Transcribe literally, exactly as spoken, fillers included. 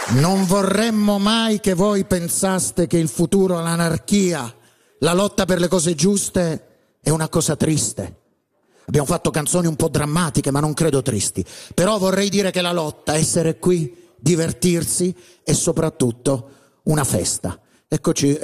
Non vorremmo mai che voi pensaste che il futuro, l'anarchia, la lotta per le cose giuste è una cosa triste. Abbiamo fatto canzoni un po' drammatiche, ma non credo tristi. Però vorrei dire che la lotta, essere qui, divertirsi, è soprattutto una festa. Eccoci.